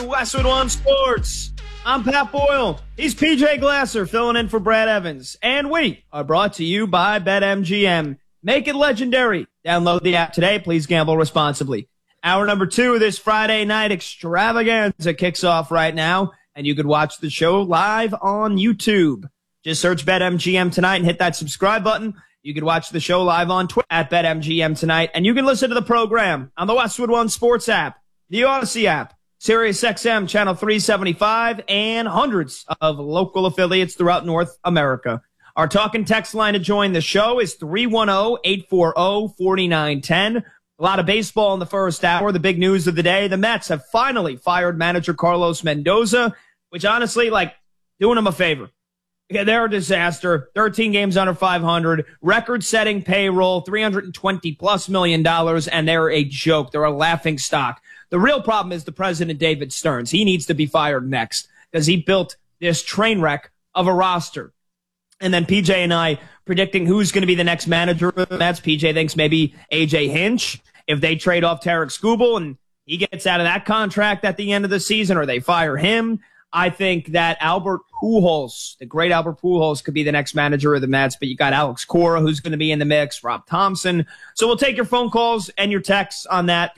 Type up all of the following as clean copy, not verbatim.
Westwood One Sports. I'm Pat Boyle. He's PJ Glasser filling in for Brad Evans. And we are brought to you by BetMGM. Make it legendary. Download the app today. Please gamble responsibly. Hour number 2 of this Friday night extravaganza kicks off right now. And you could watch the show live on YouTube. Just search BetMGM tonight and hit that subscribe button. You can watch the show live on Twitter at BetMGM tonight. And you can listen to the program on the Westwood One Sports app, the Odyssey app, SiriusXM Channel 375, and hundreds of local affiliates throughout North America. Our talk and text line to join the show is 310-840-4910. A lot of baseball in the first hour. The big news of the day, the Mets have finally fired manager Carlos Mendoza, which honestly, doing him a favor. Yeah, they're a disaster. 13 games under 500, record-setting payroll, $320+ million, and they're a joke. They're a laughing stock. The real problem is the president, David Stearns. He needs to be fired next because he built this train wreck of a roster. And then PJ and I predicting who's going to be the next manager of the Mets. PJ thinks maybe A.J. Hinch if they trade off Tarek Skubal and he gets out of that contract at the end of the season or they fire him. I think that Albert Pujols, the great Albert Pujols, could be the next manager of the Mets, but you got Alex Cora, who's going to be in the mix, Rob Thompson. So we'll take your phone calls and your texts on that,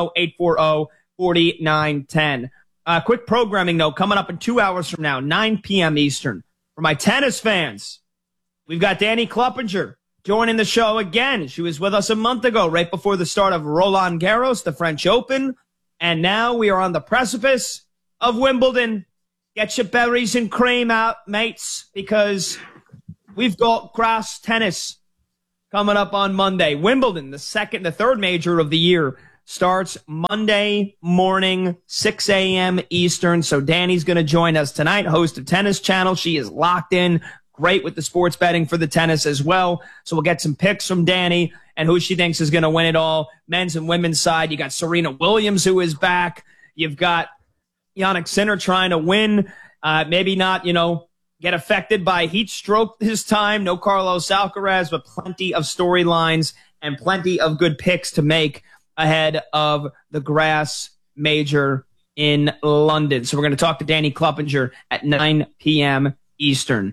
310-840-4910. Quick programming, though, coming up in 2 hours from now, 9 p.m. Eastern. For my tennis fans, we've got Danny Kluppinger joining the show again. She was with us a month ago, right before the start of Roland Garros, the French Open. And now we are on the precipice of Wimbledon. Get your berries and cream out, mates, because we've got grass tennis coming up on Monday. Wimbledon, the third major of the year, starts Monday morning, 6 a.m. Eastern. So Danny's going to join us tonight, host of Tennis Channel. She is locked in, great with the sports betting for the tennis as well. So we'll get some picks from Danny and who she thinks is going to win it all, men's and women's side. You got Serena Williams, who is back. You've got Jannik Sinner trying to win, maybe not, get affected by heat stroke this time. No Carlos Alcaraz, but plenty of storylines and plenty of good picks to make ahead of the grass major in London. So we're going to talk to Danny Kluppinger at 9 p.m. Eastern.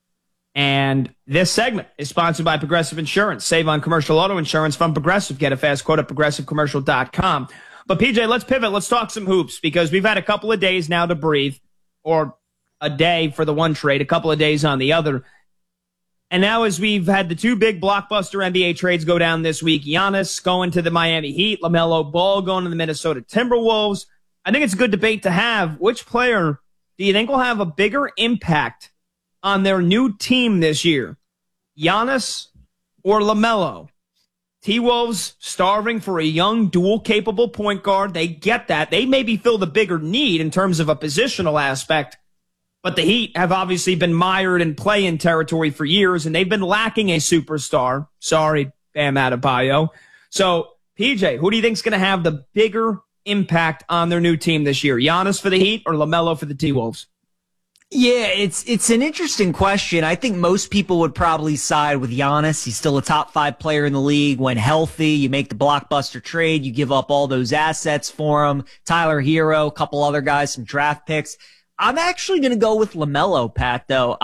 And this segment is sponsored by Progressive Insurance. Save on commercial auto insurance from Progressive. Get a fast quote at progressivecommercial.com. But, PJ, let's pivot. Let's talk some hoops because we've had a couple of days now to breathe, or a day for the one trade, a couple of days on the other. And now as we've had the two big blockbuster NBA trades go down this week, Giannis going to the Miami Heat, LaMelo Ball going to the Minnesota Timberwolves, I think it's a good debate to have. Which player do you think will have a bigger impact on their new team this year, Giannis or LaMelo? T-Wolves starving for a young, dual-capable point guard. They get that. They maybe feel the bigger need in terms of a positional aspect, but the Heat have obviously been mired in play-in territory for years, and they've been lacking a superstar. Sorry, Bam Adebayo. So, PJ, who do you think is going to have the bigger impact on their new team this year? Giannis for the Heat or LaMelo for the T-Wolves? Yeah, it's an interesting question. I think most people would probably side with Giannis. He's still a top 5 player in the league. When healthy, you make the blockbuster trade, you give up all those assets for him. Tyler Hero, a couple other guys, some draft picks. I'm actually going to go with LaMelo, Pat, though.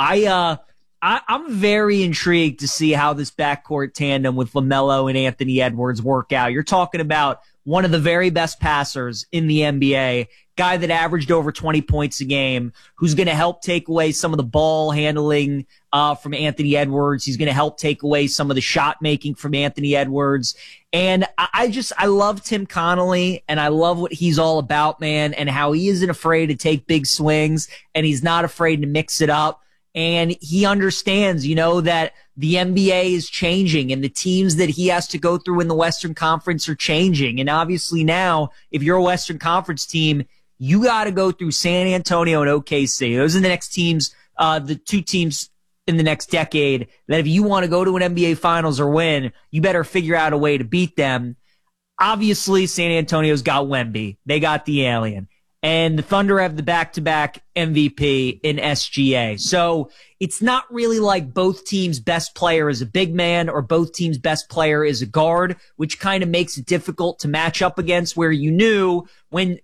I'm very intrigued to see how this backcourt tandem with LaMelo and Anthony Edwards work out. You're talking about one of the very best passers in the NBA, guy that averaged over 20 points a game, who's going to help take away some of the ball handling from Anthony Edwards. He's going to help take away some of the shot making from Anthony Edwards. And I love Tim Connolly, and I love what he's all about, man, and how he isn't afraid to take big swings, and he's not afraid to mix it up. And he understands, that the NBA is changing and the teams that he has to go through in the Western Conference are changing. And obviously now, if you're a Western Conference team, you got to go through San Antonio and OKC. Those are the next teams, the two teams in the next decade that if you want to go to an NBA Finals or win, you better figure out a way to beat them. Obviously, San Antonio's got Wemby. They got the alien. And the Thunder have the back-to-back MVP in SGA. So it's not really like both teams' best player is a big man or both teams' best player is a guard, which kind of makes it difficult to match up against, where you knew when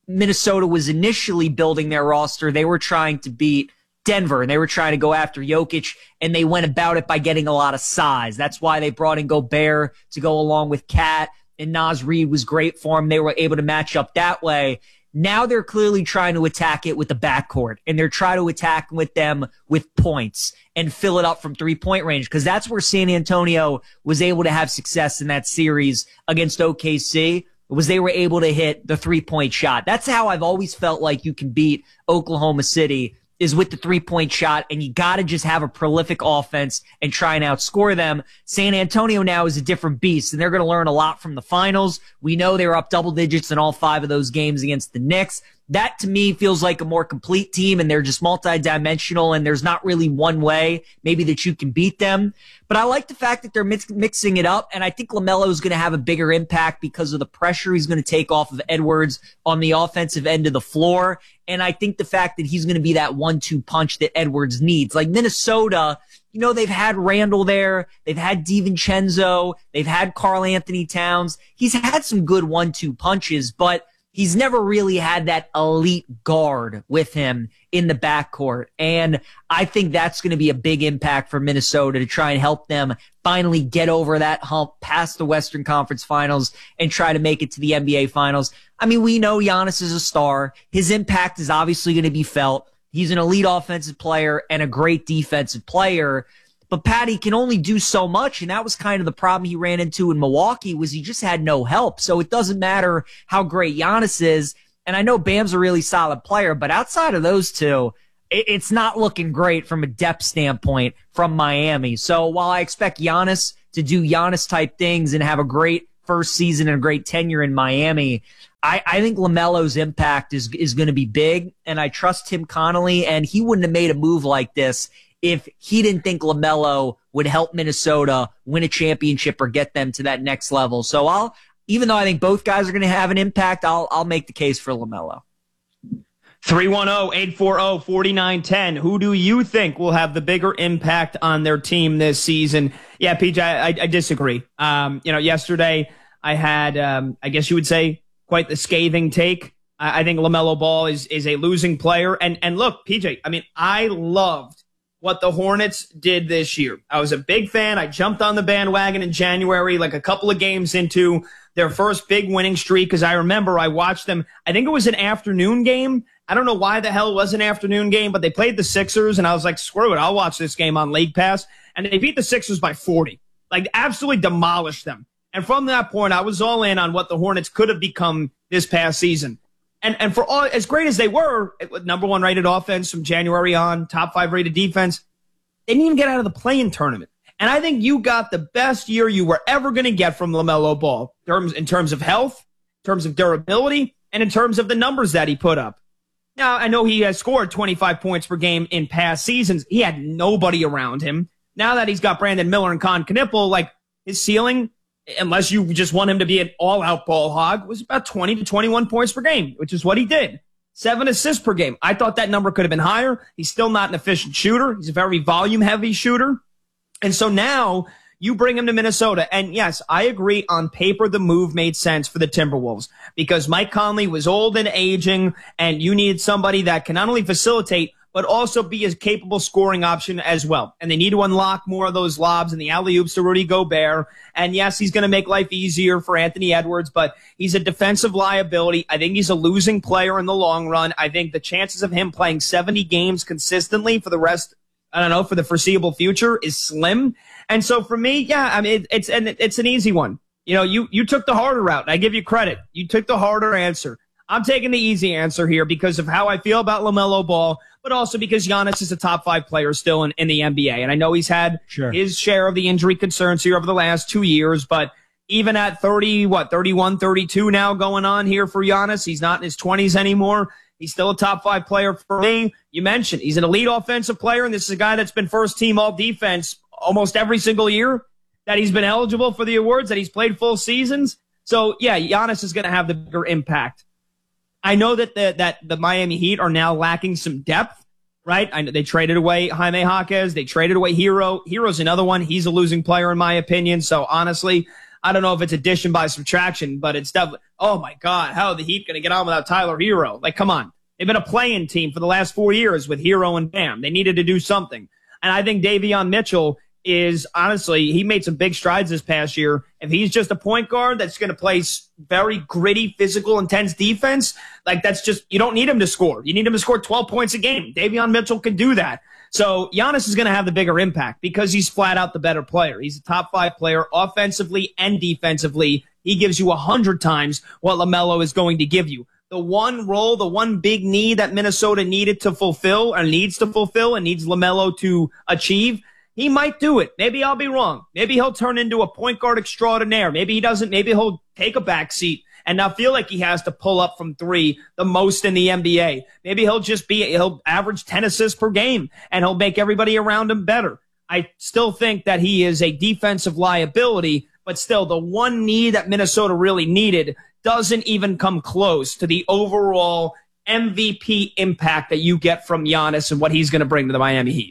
Minnesota was initially building their roster, they were trying to beat Denver, and they were trying to go after Jokic, and they went about it by getting a lot of size. That's why they brought in Gobert to go along with Cat, and Naz Reid was great for them. They were able to match up that way. Now they're clearly trying to attack it with the backcourt, and they're trying to attack with them with points and fill it up from three-point range, because that's where San Antonio was able to have success in that series against OKC, was they were able to hit the three-point shot. That's how I've always felt like you can beat Oklahoma City, is with the three-point shot, and you got to just have a prolific offense and try and outscore them. San Antonio now is a different beast, and they're going to learn a lot from the finals. We know they were up double digits in all 5 of those games against the Knicks. That, to me, feels like a more complete team, and they're just multidimensional, and there's not really one way maybe that you can beat them. But I like the fact that they're mixing it up, and I think LaMelo is going to have a bigger impact because of the pressure he's going to take off of Edwards on the offensive end of the floor. And I think the fact that he's going to be that 1-2 punch that Edwards needs. Like Minnesota, you know, they've had Randall there. They've had DiVincenzo. They've had Karl Anthony Towns. He's had some good 1-2 punches, but he's never really had that elite guard with him in the backcourt. And I think that's going to be a big impact for Minnesota to try and help them finally get over that hump past the Western Conference Finals and try to make it to the NBA Finals. I mean, we know Giannis is a star. His impact is obviously going to be felt. He's an elite offensive player and a great defensive player. But Patty can only do so much, and that was kind of the problem he ran into in Milwaukee, was he just had no help. So it doesn't matter how great Giannis is, and I know Bam's a really solid player, but outside of those two, it's not looking great from a depth standpoint from Miami. So while I expect Giannis to do Giannis-type things and have a great first season and a great tenure in Miami, I think LaMelo's impact is going to be big, and I trust Tim Connolly, and he wouldn't have made a move like this if he didn't think LaMelo would help Minnesota win a championship or get them to that next level. So even though I think both guys are going to have an impact, I'll make the case for LaMelo. 310-840-4910. Who do you think will have the bigger impact on their team this season? Yeah, PJ, I disagree. Yesterday I had, I guess you would say, quite the scathing take. I think LaMelo Ball is a losing player. And look, PJ, I mean, I loved what the Hornets did this year. I was a big fan. I jumped on the bandwagon in January, like a couple of games into their first big winning streak, because I remember I watched them. I think it was an afternoon game. I don't know why the hell it was an afternoon game, but they played the Sixers, and I was like, screw it, I'll watch this game on League Pass. And they beat the Sixers by 40. Like, absolutely demolished them. And from that point, I was all in on what the Hornets could have become this past season. And for all as great as they were, number 1 rated offense from January on, top 5 rated defense, they didn't even get out of the play-in tournament. And I think you got the best year you were ever going to get from LaMelo Ball in terms of health, in terms of durability, and in terms of the numbers that he put up. Now, I know he has scored 25 points per game in past seasons. He had nobody around him. Now that he's got Brandon Miller and Con Knippel, like, his ceiling, unless you just want him to be an all-out ball hog, was about 20 to 21 points per game, which is what he did. 7 assists per game. I thought that number could have been higher. He's still not an efficient shooter. He's a very volume-heavy shooter. And so now you bring him to Minnesota. And yes, I agree, on paper the move made sense for the Timberwolves because Mike Conley was old and aging, and you needed somebody that can not only facilitate but also be a capable scoring option as well. And they need to unlock more of those lobs and the alley-oops to Rudy Gobert. And yes, he's going to make life easier for Anthony Edwards, but he's a defensive liability. I think he's a losing player in the long run. I think the chances of him playing 70 games consistently for the rest, for the foreseeable future is slim. And so for me, yeah, I mean, it's an easy one. You took the harder route, and I give you credit. You took the harder answer. I'm taking the easy answer here because of how I feel about LaMelo Ball, but also because Giannis is a top 5 player still in the NBA. And I know he's had his share of the injury concerns here over the last 2 years, but even at 31, 32 now going on here for Giannis, he's not in his 20s anymore. He's still a top 5 player for me. You mentioned he's an elite offensive player, and this is a guy that's been first team all defense almost every single year that he's been eligible for the awards, that he's played full seasons. So, yeah, Giannis is going to have the bigger impact. I know that the Miami Heat are now lacking some depth, right? I know they traded away Jaime Jaquez. They traded away Hero. Hero's another one. He's a losing player in my opinion. So honestly, I don't know if it's addition by subtraction, but it's definitely, oh my God, how are the Heat going to get on without Tyler Hero? Like, come on. They've been a play-in team for the last 4 years with Hero and Bam. They needed to do something. And I think Davion Mitchell is, honestly, he made some big strides this past year. If he's just a point guard that's going to play very gritty, physical, intense defense, like that's just, you don't need him to score. You need him to score 12 points a game. Davion Mitchell can do that. So Giannis is going to have the bigger impact because he's flat out the better player. He's a top 5 player offensively and defensively. He gives you 100 times what LaMelo is going to give you. The one role, the one big need that Minnesota needed to fulfill or needs to fulfill and needs LaMelo to achieve, he might do it. Maybe I'll be wrong. Maybe he'll turn into a point guard extraordinaire. Maybe he doesn't. Maybe he'll take a back seat and not feel like he has to pull up from 3 the most in the NBA. Maybe he'll average 10 assists per game and he'll make everybody around him better. I still think that he is a defensive liability, but still the one need that Minnesota really needed doesn't even come close to the overall MVP impact that you get from Giannis and what he's going to bring to the Miami Heat.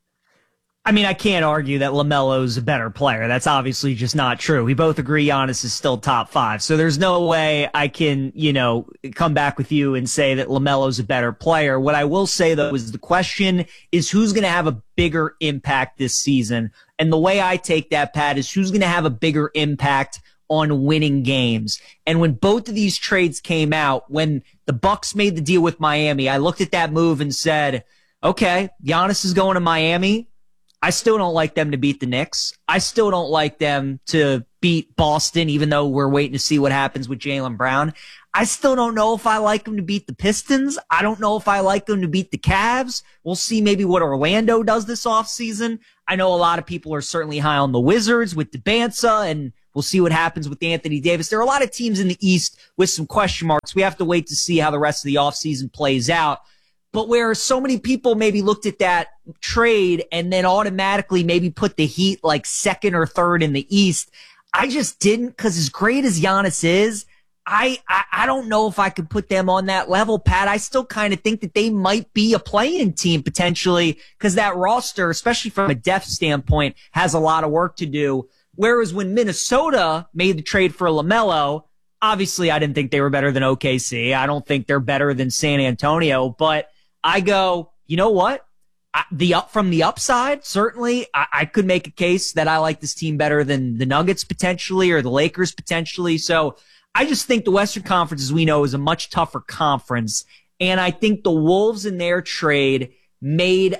I mean, I can't argue that LaMelo's a better player. That's obviously just not true. We both agree Giannis is still top 5. So there's no way I can, come back with you and say that LaMelo's a better player. What I will say, though, is the question is who's going to have a bigger impact this season. And the way I take that, Pat, is who's going to have a bigger impact on winning games. And when both of these trades came out, when the Bucks made the deal with Miami, I looked at that move and said, okay, Giannis is going to Miami. I still don't like them to beat the Knicks. I still don't like them to beat Boston, even though we're waiting to see what happens with Jaylen Brown. I still don't know if I like them to beat the Pistons. I don't know if I like them to beat the Cavs. We'll see maybe what Orlando does this offseason. I know a lot of people are certainly high on the Wizards with DeBanza, and we'll see what happens with Anthony Davis. There are a lot of teams in the East with some question marks. We have to wait to see how the rest of the offseason plays out. But where so many people maybe looked at that trade and then automatically maybe put the Heat like second or third in the East, I just didn't, because as great as Giannis is, I don't know if I could put them on that level, Pat. I still kind of think that they might be a play-in team potentially, because that roster, especially from a depth standpoint, has a lot of work to do. Whereas when Minnesota made the trade for LaMelo, obviously I didn't think they were better than OKC. I don't think they're better than San Antonio, but I go, you know what? From the upside, certainly, I could make a case that I like this team better than the Nuggets potentially or the Lakers potentially. So I just think the Western Conference, as we know, is a much tougher conference. And I think the Wolves in their trade got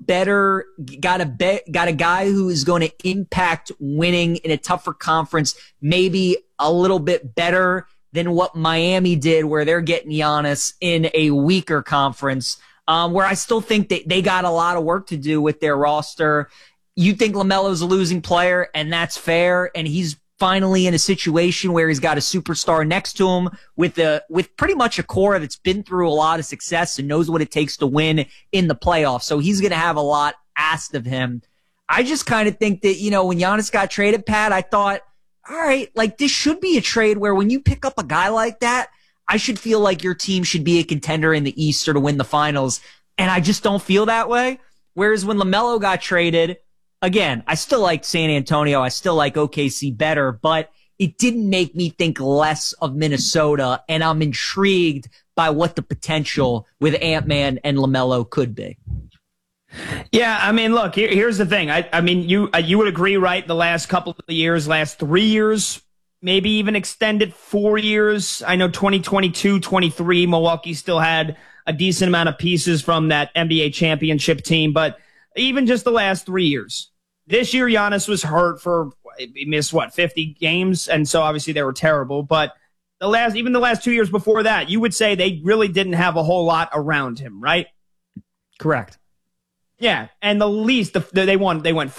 a guy who is going to impact winning in a tougher conference, maybe a little bit better than what Miami did, where they're getting Giannis in a weaker conference. Where I still think that they got a lot of work to do with their roster. You think LaMelo's a losing player, and that's fair, and he's finally in a situation where he's got a superstar next to him with pretty much a core that's been through a lot of success and knows what it takes to win in the playoffs. So he's going to have a lot asked of him. I just kind of think that, when Giannis got traded, Pat, I thought, all right, like this should be a trade where when you pick up a guy like that, I should feel like your team should be a contender in the East or to win the finals. And I just don't feel that way. Whereas when LaMelo got traded, again, I still like San Antonio. I still like OKC better, but it didn't make me think less of Minnesota. And I'm intrigued by what the potential with Ant-Man and LaMelo could be. Yeah, I mean, look, here's the thing. I mean, you would agree, right? The last couple of years, last 3 years, maybe even extended 4 years. I know 2022, 23, Milwaukee still had a decent amount of pieces from that NBA championship team, but even just the last 3 years. This year, Giannis was hurt he missed 50 games, and so obviously they were terrible, but the last 2 years before that, you would say they really didn't have a whole lot around him, right? Correct. Yeah, and the least they went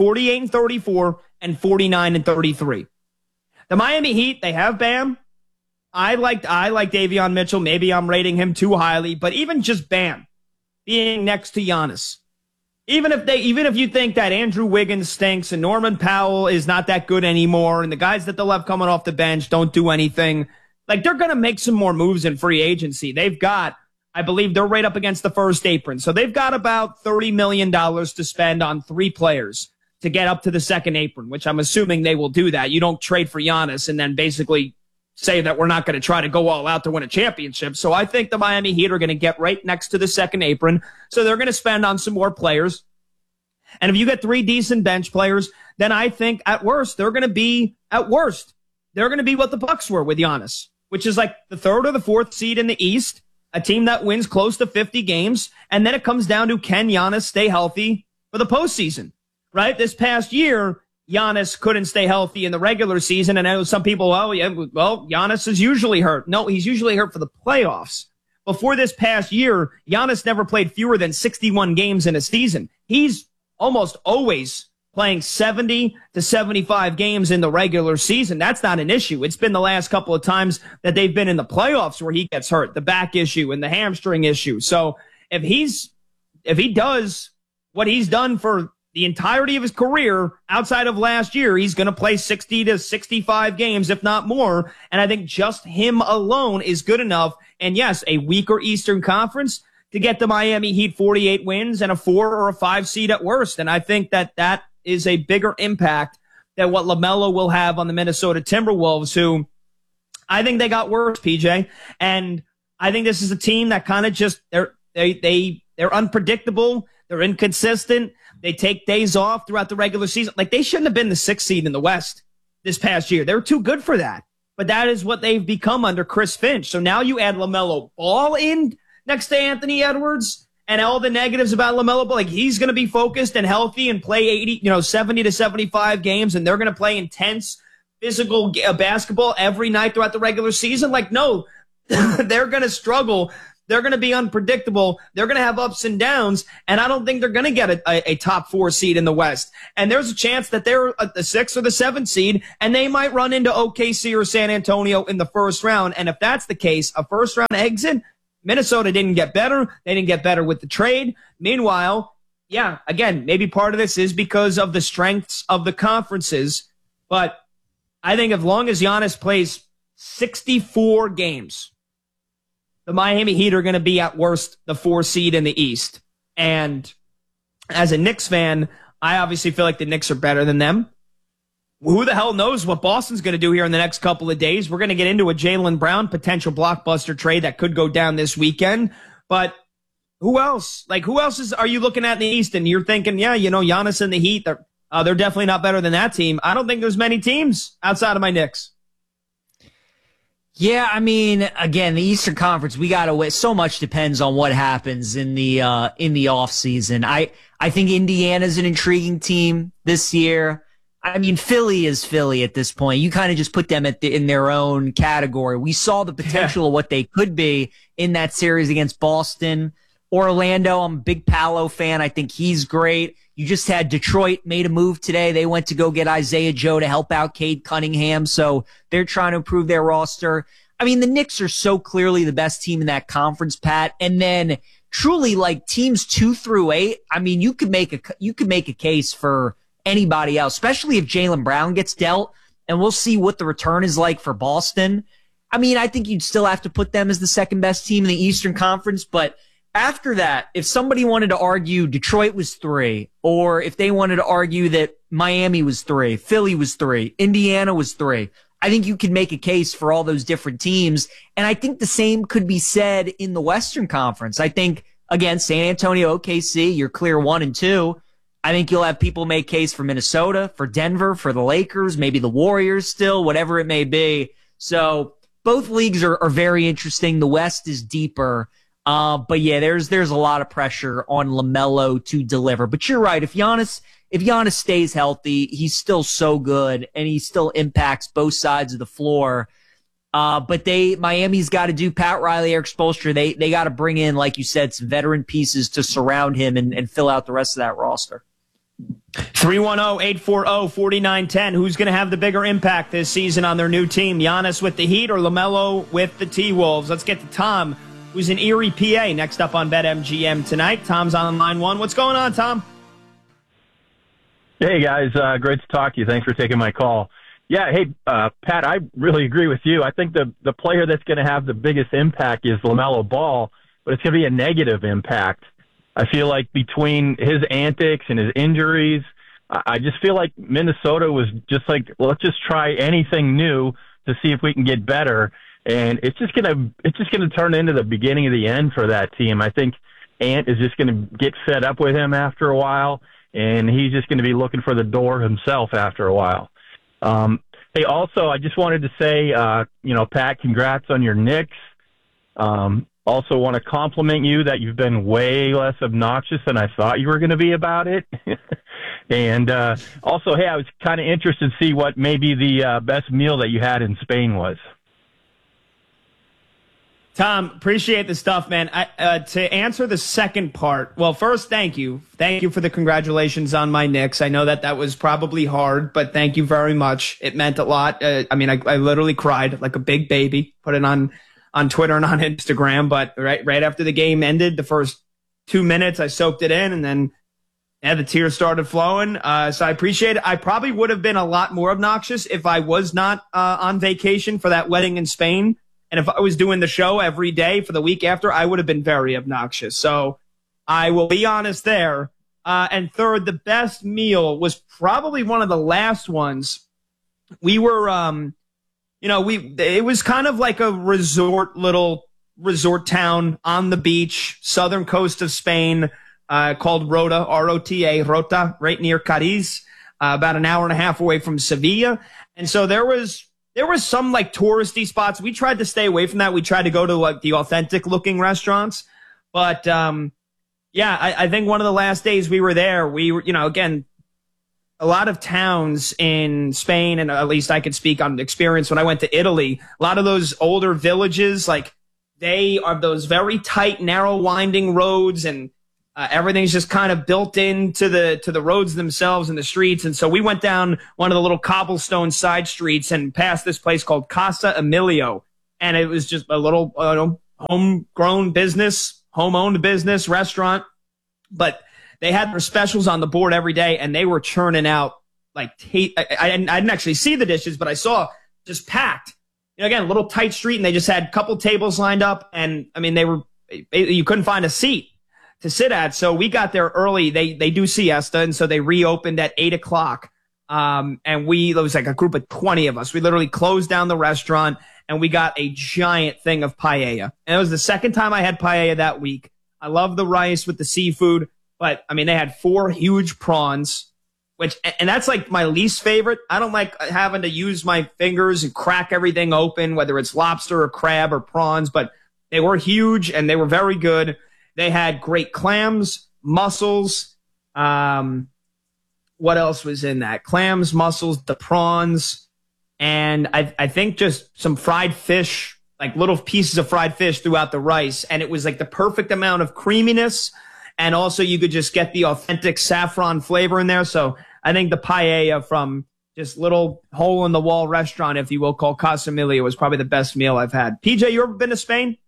48-34 and 49-33. The Miami Heat, they have Bam. I like Davion Mitchell. Maybe I'm rating him too highly, but even just Bam being next to Giannis, even if you think that Andrew Wiggins stinks and Norman Powell is not that good anymore, and the guys that they'll have coming off the bench don't do anything, like they're gonna make some more moves in free agency. They've got, I believe they're right up against the first apron, so they've got about $30 million to spend on 3 players. to get up to the second apron, which I'm assuming they will do that. You don't trade for Giannis and then basically say that we're not going to try to go all out to win a championship. So I think the Miami Heat are going to get right next to the second apron. So they're going to spend on some more players. And if you get 3 decent bench players, then I think at worst, they're going to be what the Bucks were with Giannis, which is like the 3rd or the 4th seed in the East, a team that wins close to 50 games. And then it comes down to, can Giannis stay healthy for the postseason, right? This past year, Giannis couldn't stay healthy in the regular season. And I know some people, Giannis is usually hurt. No, he's usually hurt for the playoffs. Before this past year, Giannis never played fewer than 61 games in a season. He's almost always playing 70 to 75 games in the regular season. That's not an issue. It's been the last couple of times that they've been in the playoffs where he gets hurt, the back issue and the hamstring issue. So if he does what he's done for the entirety of his career outside of last year, he's going to play 60 to 65 games, if not more. And I think just him alone is good enough. And yes, a weaker Eastern Conference to get the Miami Heat 48 wins and a 4 or a 5 seed at worst. And I think that is a bigger impact than what LaMelo will have on the Minnesota Timberwolves, who I think they got worse, PJ. And I think this is a team that kind of just, they're unpredictable. They're inconsistent. They take days off throughout the regular season. Like, they shouldn't have been the 6th seed in the West this past year. They were too good for that. But that is what they've become under Chris Finch. So now you add LaMelo Ball in next to Anthony Edwards and all the negatives about LaMelo Ball. Like, he's going to be focused and healthy and play 70 to 75 games, and they're going to play intense physical basketball every night throughout the regular season. Like, no, they're going to struggle. They're going to be unpredictable. They're going to have ups and downs, and I don't think they're going to get a top 4 seed in the West. And there's a chance that they're the 6th or the 7th seed, and they might run into OKC or San Antonio in the first round. And if that's the case, a first-round exit, Minnesota didn't get better. They didn't get better with the trade. Meanwhile, yeah, again, maybe part of this is because of the strengths of the conferences, but I think as long as Giannis plays 64 games, the Miami Heat are going to be at worst the 4 seed in the East. And as a Knicks fan, I obviously feel like the Knicks are better than them. Who the hell knows what Boston's going to do here in the next couple of days? We're going to get into a Jaylen Brown potential blockbuster trade that could go down this weekend. But who else? Like, who else are you looking at in the East? And you're thinking, yeah, Giannis and the Heat, they're definitely not better than that team. I don't think there's many teams outside of my Knicks. Yeah, I mean, again, the Eastern Conference, we gotta wait. So much depends on what happens in the off season. I think Indiana's an intriguing team this year. I mean, Philly is Philly at this point. You kind of just put them in their own category. We saw the potential of what they could be in that series against Boston. Orlando, I'm a big Paolo fan. I think he's great. You just had Detroit made a move today. They went to go get Isaiah Joe to help out Cade Cunningham. So they're trying to improve their roster. I mean, the Knicks are so clearly the best team in that conference, Pat. And then truly, like, teams 2 through 8, I mean, you could make a case for anybody else, especially if Jaylen Brown gets dealt, and we'll see what the return is like for Boston. I mean, I think you'd still have to put them as the second best team in the Eastern Conference, but after that, if somebody wanted to argue Detroit was 3, or if they wanted to argue that Miami was 3, Philly was 3, Indiana was 3, I think you could make a case for all those different teams. And I think the same could be said in the Western Conference. I think, again, San Antonio, OKC, you're clear 1 and 2. I think you'll have people make case for Minnesota, for Denver, for the Lakers, maybe the Warriors still, whatever it may be. So both leagues are very interesting. The West is deeper. But yeah, there's a lot of pressure on LaMelo to deliver. But you're right. If Giannis stays healthy, he's still so good and he still impacts both sides of the floor. But Miami's got to do Pat Riley, Eric Spoelstra. They got to bring in, like you said, some veteran pieces to surround him and fill out the rest of that roster. 310-840-4910. Who's going to have the bigger impact this season on their new team? Giannis with the Heat or LaMelo with the T-Wolves? Let's get to Tom, who's in Erie, PA, next up on BetMGM tonight. Tom's on line 1. What's going on, Tom? Hey, guys. Great to talk to you. Thanks for taking my call. Yeah, hey, Pat, I really agree with you. I think the player that's going to have the biggest impact is LaMelo Ball, but it's going to be a negative impact. I feel like between his antics and his injuries, I just feel like Minnesota was just like, let's just try anything new to see if we can get better. And it's just gonna turn into the beginning of the end for that team. I think Ant is just gonna get fed up with him after a while, and he's just gonna be looking for the door himself after a while. Hey, also, I just wanted to say, Pat, congrats on your Knicks. Also want to compliment you that you've been way less obnoxious than I thought you were going to be about it. And also, hey, I was kind of interested to see what maybe the best meal that you had in Spain was. Tom, appreciate the stuff, man. To answer the second part, well, first, thank you. Thank you for the congratulations on my Knicks. I know that was probably hard, but thank you very much. It meant a lot. I literally cried like a big baby, put it on Twitter and on Instagram, but right after the game ended, the first 2 minutes, I soaked it in, and then the tears started flowing. So I appreciate it. I probably would have been a lot more obnoxious if I was not on vacation for that wedding in Spain. And if I was doing the show every day for the week after, I would have been very obnoxious. So I will be honest there. And third, the best meal was probably one of the last ones. We were, it was kind of like a little resort town on the beach, southern coast of Spain, called Rota, R-O-T-A, Rota, right near Cadiz, about an hour and a half away from Sevilla. And so there was some like touristy spots. We tried to stay away from that. We tried to go to like the authentic looking restaurants. But, I think one of the last days we were there, we were, again, a lot of towns in Spain, and at least I could speak on experience when I went to Italy, a lot of those older villages, like they are those very tight, narrow, winding roads, and everything's just kind of built into the roads themselves and the streets. And so we went down one of the little cobblestone side streets and passed this place called Casa Emilio. And it was just a little homegrown business, home-owned business, restaurant. But they had their specials on the board every day, and they were churning out like I didn't actually see the dishes, but I saw just packed. Again, a little tight street, and they just had a couple tables lined up, and I mean you couldn't find a seat to sit at. So we got there early. They do siesta, and so they reopened at 8:00. And there was like a group of 20 of us. We literally closed down the restaurant, and we got a giant thing of paella. And it was the second time I had paella that week. I love the rice with the seafood. But, I mean, they had 4 huge prawns, and that's like my least favorite. I don't like having to use my fingers and crack everything open, whether it's lobster or crab or prawns, but they were huge and they were very good. They had great clams, mussels. What else was in that? Clams, mussels, the prawns, and I think just some fried fish, like little pieces of fried fish throughout the rice. And it was like the perfect amount of creaminess. And also you could just get the authentic saffron flavor in there. So I think the paella from this little hole-in-the-wall restaurant, if you will, called Casa Emilia was probably the best meal I've had. PJ, you ever been to Spain?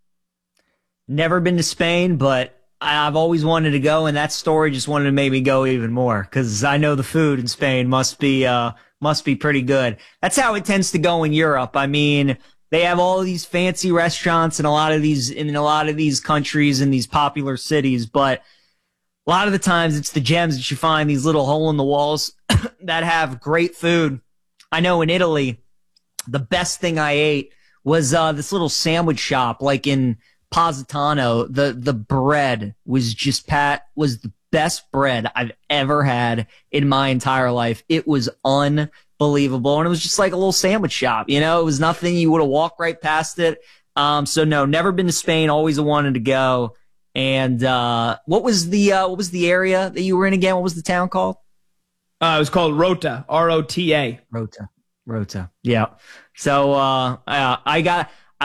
Never been to Spain, but I've always wanted to go, and that story just wanted to make me go even more, because I know the food in Spain must be pretty good. That's how it tends to go in Europe. I mean, they have all these fancy restaurants in a lot of these countries and these popular cities, but a lot of the times it's the gems that you find, these little hole in the walls that have great food. I know in Italy, the best thing I ate was this little sandwich shop, like in Positano. The bread was was the best bread I've ever had in my entire life. It was unbelievable. And it was just like a little sandwich shop, it was nothing. You would have walked right past it. So no, never been to Spain. Always wanted to go. And what was the area that you were in again? What was the town called? It was called Rota, R-O-T-A. Rota. Yeah. So I'd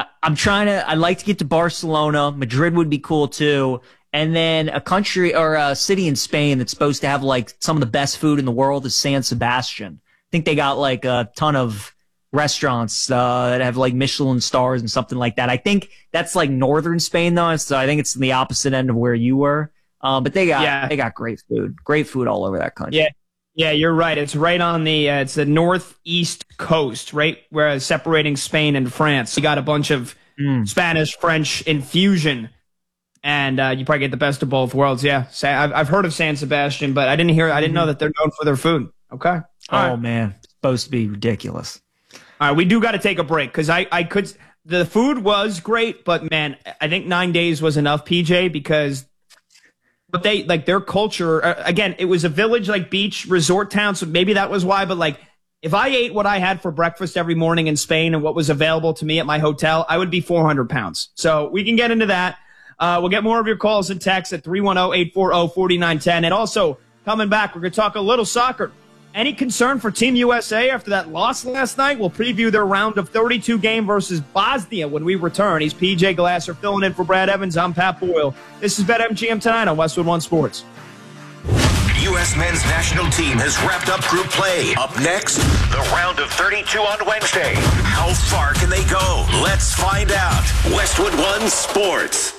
like to get to Barcelona. Madrid would be cool too. And then a country or a city in Spain that's supposed to have like some of the best food in the world is San Sebastian. I think they got like a ton of restaurants that have like Michelin stars and something like that. I think that's like northern Spain though, so I think it's the opposite end of where you were. But they got great food all over that country. Yeah, you're right. It's right on it's the northeast coast, right where separating Spain and France. You got a bunch of Spanish, French infusion. and you probably get the best of both worlds. Yeah, I've heard of San Sebastian, but I didn't know that they're known for their food. Okay. Man, it's supposed to be ridiculous. All right, we do got to take a break because the food was great, but man, I think 9 days was enough, PJ, because but they like their culture. Again, it was a village like beach resort town, so maybe that was why. But like, if I ate what I had for breakfast every morning in Spain and what was available to me at my hotel, I would be 400 pounds. So we can get into that. We'll get more of your calls and texts at 310-840-4910. And also, coming back, we're going to talk a little soccer. Any concern for Team USA after that loss last night? We'll preview their round of 32 game versus Bosnia when we return. He's PJ Glasser filling in for Brad Evans. I'm Pat Boyle. This is BetMGM tonight on Westwood One Sports. U.S. men's national team has wrapped up group play. Up next, the round of 32 on Wednesday. How far can they go? Let's find out. Westwood One Sports.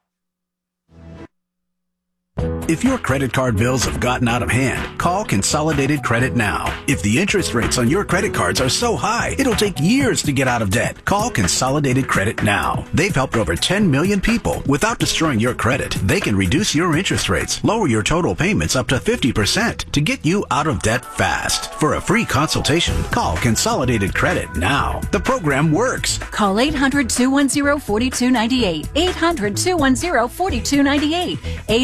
If your credit card bills have gotten out of hand, call Consolidated Credit now. If the interest rates on your credit cards are so high, it'll take years to get out of debt. Call Consolidated Credit now. They've helped over 10 million people without destroying your credit. They can reduce your interest rates, lower your total payments up to 50% to get you out of debt fast. For a free consultation, call Consolidated Credit now. The program works. Call 800-210-4298. 800-210-4298.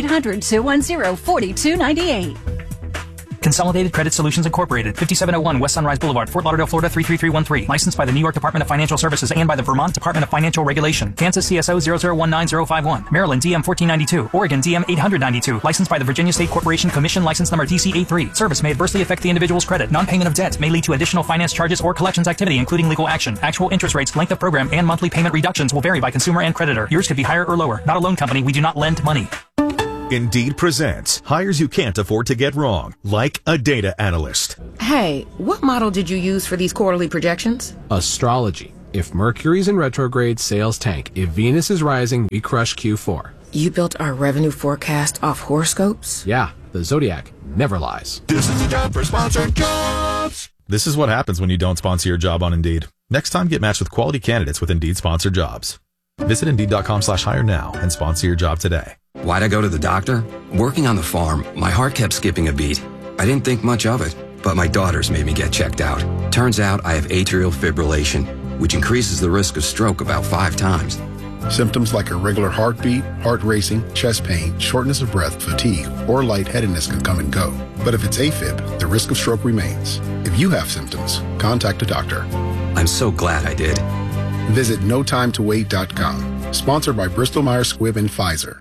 800-210-4298. Consolidated Credit Solutions Incorporated, 5701 West Sunrise Boulevard, Fort Lauderdale, Florida 33313. Licensed by the New York Department of Financial Services and by the Vermont Department of Financial Regulation. Kansas CSO 0019051. Maryland DM 1492. Oregon DM 892. Licensed by the Virginia State Corporation Commission, license number DC83. Service may adversely affect the individual's credit. Non-payment of debt may lead to additional finance charges or collections activity, including legal action. Actual interest rates, length of program, and monthly payment reductions will vary by consumer and creditor. Yours could be higher or lower. Not a loan company. We do not lend money. Indeed presents hires you can't afford to get wrong, like a data analyst. Hey, what model did you use for these quarterly projections? Astrology. If Mercury's in retrograde, sales tank. If Venus is rising, we crush Q4. You built our revenue forecast off horoscopes? Yeah, the Zodiac never lies. This is the job for sponsored jobs. This is what happens when you don't sponsor your job on Indeed. Next time, get matched with quality candidates with Indeed sponsored jobs. Visit Indeed.com/hire now and sponsor your job today. Why'd I go to the doctor? Working on the farm, my heart kept skipping a beat. I didn't think much of it, but my daughters made me get checked out. Turns out I have atrial fibrillation, which increases the risk of stroke about 5 times. Symptoms like irregular heartbeat, heart racing, chest pain, shortness of breath, fatigue, or lightheadedness can come and go. But if it's AFib, the risk of stroke remains. If you have symptoms, contact a doctor. I'm so glad I did. Visit NoTimeToWait.com. Sponsored by Bristol-Myers Squibb and Pfizer.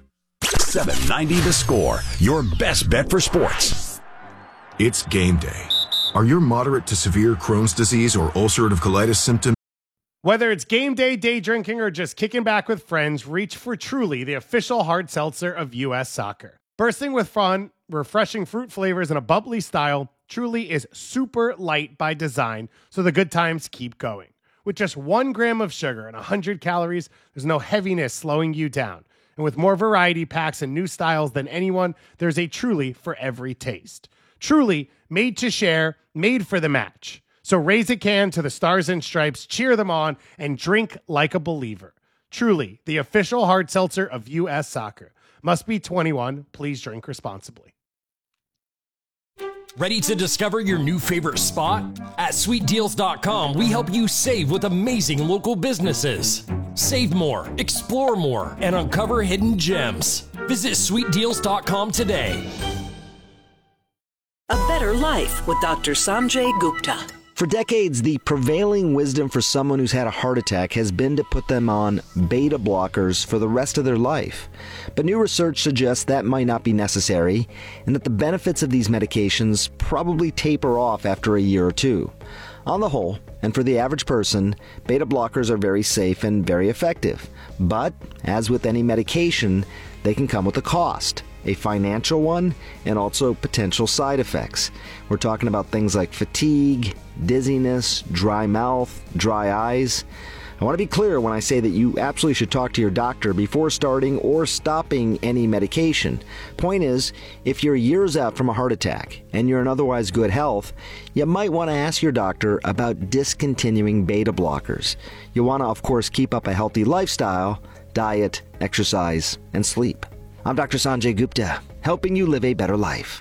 790 The Score, your best bet for sports. It's game day. Are your moderate to severe Crohn's disease or ulcerative colitis symptoms? Whether it's game day, day drinking, or just kicking back with friends, reach for Truly, the official hard seltzer of U.S. Soccer. Bursting with fun, refreshing fruit flavors, and a bubbly style, Truly is super light by design, so the good times keep going. With just 1 gram of sugar and 100 calories, there's no heaviness slowing you down. And with more variety packs and new styles than anyone, there's a Truly for every taste. Truly, made to share, made for the match. So raise a can to the Stars and Stripes, cheer them on, and drink like a believer. Truly, the official hard seltzer of U.S. Soccer. Must be 21. Please drink responsibly. Ready to discover your new favorite spot? At SweetDeals.com, we help you save with amazing local businesses. Save more, explore more, and uncover hidden gems. Visit SweetDeals.com today. A better life with Dr. Sanjay Gupta. For decades, the prevailing wisdom for someone who's had a heart attack has been to put them on beta blockers for the rest of their life. But new research suggests that might not be necessary, and that the benefits of these medications probably taper off after a year or two. On the whole, and for the average person, beta blockers are very safe and very effective. But, as with any medication, they can come with a cost. A financial one, and also potential side effects. We're talking about things like fatigue, dizziness, dry mouth, dry eyes. I want to be clear when I say that you absolutely should talk to your doctor before starting or stopping any medication. Point is, if you're years out from a heart attack and you're in otherwise good health, you might want to ask your doctor about discontinuing beta blockers. You want to, of course, keep up a healthy lifestyle. diet, exercise, and sleep. I'm Dr. Sanjay Gupta, helping you live a better life.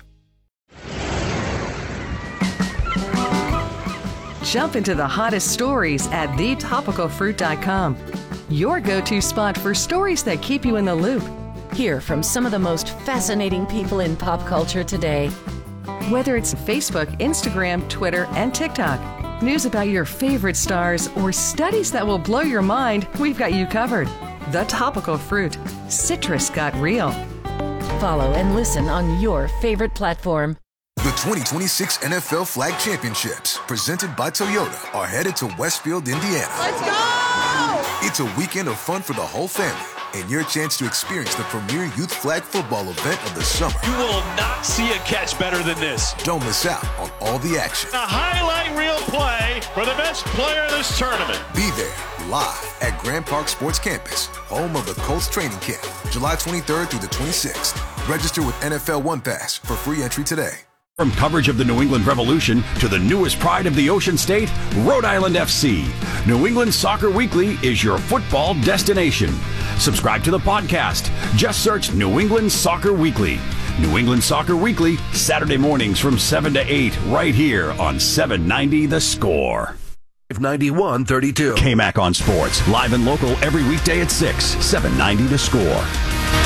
Jump into the hottest stories at thetopicalfruit.com. Your go-to spot for stories that keep you in the loop. Hear from some of the most fascinating people in pop culture today. Whether it's Facebook, Instagram, Twitter, and TikTok, news about your favorite stars, or studies that will blow your mind, we've got you covered. The Topical Fruit. Citrus got real. Follow and listen on your favorite platform. The 2026 NFL Flag Championships, presented by Toyota, are headed to Westfield, Indiana. Let's go! It's a weekend of fun for the whole family and your chance to experience the premier youth flag football event of the summer. You will not see a catch better than this. Don't miss out on all the action. A highlight reel play for the best player in this tournament. Be there live at Grand Park Sports Campus, home of the Colts training camp, July 23rd through the 26th. Register with NFL One Pass for free entry today. From coverage of the New England Revolution to the newest pride of the Ocean State, Rhode Island FC. New England Soccer Weekly is your football destination. Subscribe to the podcast. Just search New England Soccer Weekly. New England Soccer Weekly, Saturday mornings from 7 to 8, right here on 790 The Score. 91-32. KMAC on Sports, live and local every weekday at 6, 790 The Score.